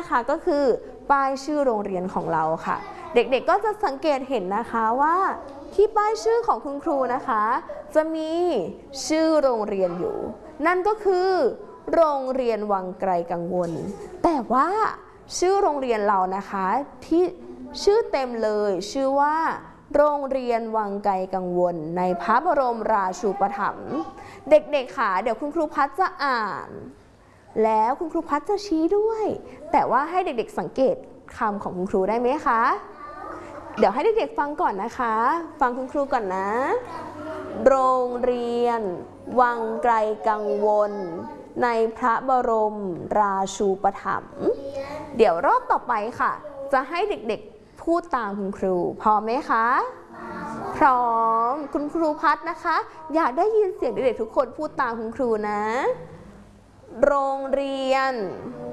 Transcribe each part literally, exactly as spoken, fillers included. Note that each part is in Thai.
นะคะก็คือป้ายชื่อโรงเรียนของเราค่ะเด็กๆก็จะสังเกตเห็นนะคะว่าที่ป้ายชื่อของคุณครูนะคะจะมีชื่อโรงเรียนอยู่นั่นก็คือโรงเรียนวังไกลกังวลแต่ว่าชื่อโรงเรียนเรานะคะที่ชื่อเต็มเลยชื่อว่าโรงเรียนวังไกลกังวลในพระบรมราชูปถัมภ์เด็กๆค่ะเดี๋ยวคุณครูพัดจะอ่านแล้วคุณครูพัดจะชี้ด้วยแต่ว่าให้เด็กๆสังเกตคำของคุณครูได้ไหมคะเดี๋ยวให้เด็กๆฟังก่อนนะคะฟังคุณครูก่อนนะโรงเรียนวังไกลกังวลในพระบรมราชูปถัมภ์เดี๋ยวรอบต่อไปค่ะจะให้เด็กๆพูดตามคุณครูพร้อมไหมคะพร้อมคุณครูพัดนะคะอยากได้ยินเสียงเด็กๆทุกคนพูดตามคุณครูนะโรงเรียน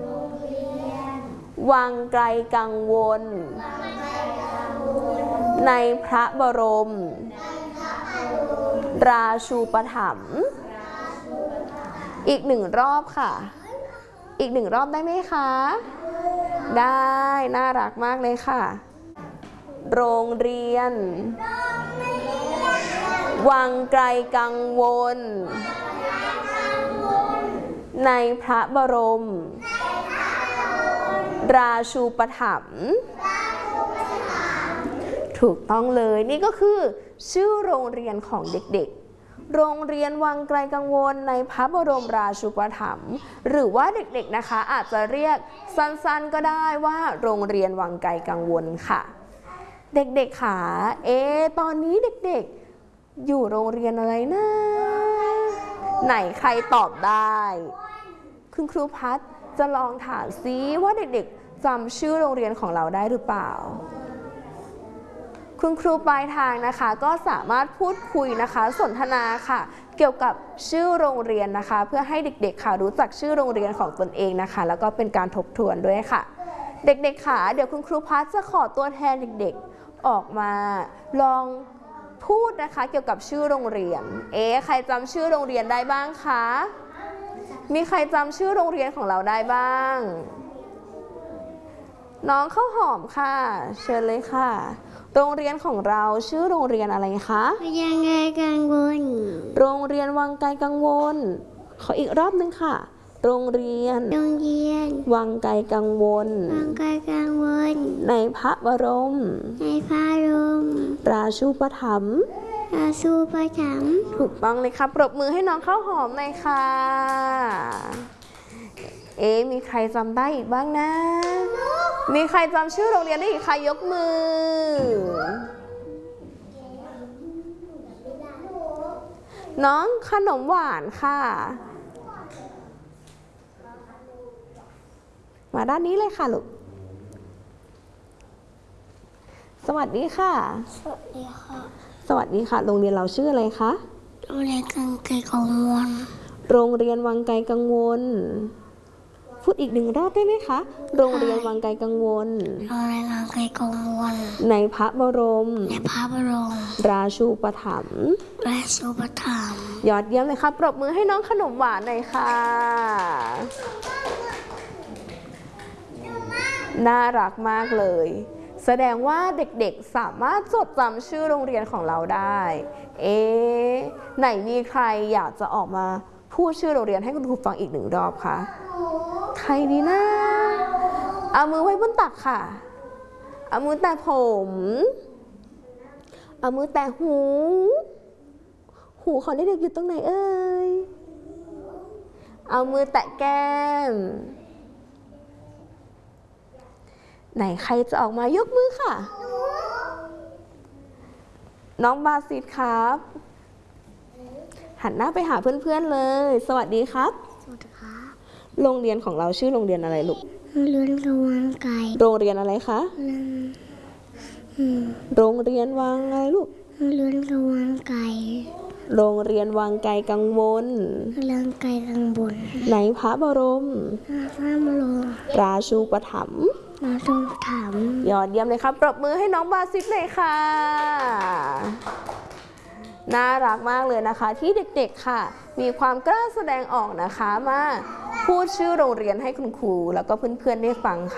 วังไกลกังวลในพระบรมราชูปถัมภ์อีกหนึ่งรอบค่ะอีกหนึ่งรอบได้ไหมคะได้น่ารักมากเลยค่ะโรงเรียนวังไกลกังวลในพระบรมราชูปถัมภ์ถูกต้องเลยนี่ก็คือชื่อโรงเรียนของเด็กๆโรงเรียนวังไกลกังวลในพระบรมราชูปถัมภ์หรือว่าเด็กๆนะคะอาจจะเรียกสั้นๆก็ได้ว่าโรงเรียนวังไกลกังวลค่ะเด็กๆค่ะเอ๊ะตอนนี้เด็กๆอยู่โรงเรียนอะไรนะไหนใครตอบได้คุณครูพัดจะลองถามซิว่าเด็กๆจำชื่อโรงเรียนของเราได้หรือเปล่าคุณครูปลายทางนะคะก็สามารถพูดคุยนะคะสนทนาค่ะเกี่ยวกับชื่อโรงเรียนนะคะเพื่อให้เด็กๆค่ะรู้จักชื่อโรงเรียนของตนเองนะคะแล้วก็เป็นการทบทวนด้วยค่ะเด็กๆค่ะเดี๋ยวคุณครูพัดจะขอตัวแทนเด็กๆออกมาลองพูดนะคะเกี่ยวกับชื่อโรงเรียนเอ๊ะใครจำชื่อโรงเรียนได้บ้างคะมีใครจำชื่อโรงเรียนของเราได้บ้างน้องข้าวหอมค่ะเชิญเลยค่ะโรงเรียนของเราชื่อโรงเรียนอะไรคะวังไกลกังวลโรงเรียนวังไกลกังวลขออีกรอบนึงค่ะโรงเรียนโรงเรียนวังไกลกังวลวังไกลกังวลในพระบรมในพระบรมราชูปถัมภ์ราชูปถัมภ์ถูกต้องเลยค่ะปรบมือให้น้องข้าวหอมหน่อยค่ะเอ๊ะมีใครจำได้อีกบ้างนะมีใครจำชื่อโรงเรียนได้อีกใครยกมือน้องขนมหวานค่ะมาด้านนี้เลยค่ะลูกสวัสดีค่ะสวัสดีค่ะสวัสดีค่ะโรงเรียนเราชื่ออะไรคะโรงเรียนวังไกลกังวลโรงเรียนวังไกลกังวลพูดอีกหนึ่งรอบได้ไหมคะโรงเรียนวังไกลกังวลโรงเรียนวังไกลกังวลในพระบรมในพระบรมราชูปถัมภ์ราชูปถัมภ์ยอดเยี่ยมเลยค่ะปรบมือให้น้องขนมหวานหน่อยค่ะน่ารักมากเลยแสดงว่าเด็กๆสามารถจดจำชื่อโรงเรียนของเราได้เอ๊ะไหนมีใครอยากจะออกมาพูดชื่อโรงเรียนให้คุณครูฟังอีกหนึ่งรอบคะใครดีนะเอามือไว้บนตักค่ะเอามือแตะผมเอามือแตะหูหูของเด็กๆอยู่ตรงไหนเอ่ยเอามือแตะแก้มไหนใครจะออกมายกมือค่ะน้องบาซิดครับหันหน้าไปหาเพื่อนๆเลยสวัสดีครับสวัสดีครับโรงเรียนของเราชื่อโรงเรียนอะไรลูกโรงเรียนวังไกลโรงเรียนอะไรคะโรงเรียนวังอะไรลูกโรงเรียนวังไกลโรงเรียนวังไกลกังวลวังไกลกังวลในพระบรมพระบรมราชูปถัมภ์ราชูปถัมภ์ยอดเยี่ยมเลยครับปรบมือให้น้องบาซิดเลยค่ะน่ารักมากเลยนะคะที่เด็กๆค่ะมีความกล้าแสดงออกนะคะมาพูดชื่อโรงเรียนให้คุณครูแล้วก็เพื่อนๆได้ฟังค่ะ